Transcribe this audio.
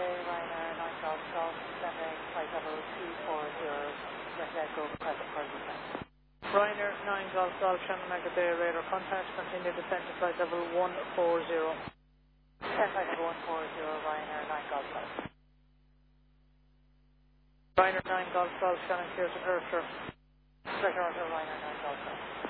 day, Ryanair 9 Golf Golf, sending flight level 240, let go press for descent. Ryanair 9 Golf Golf, Shannon Mega Bay, radar contact, continue descent to flight level 140. Descent flight level 140, Ryanair 9 Golf Golf. Ryanair 9 Golf Golf, Shannon clear to Perthshire. Director Ryanair 9 Golf Golf.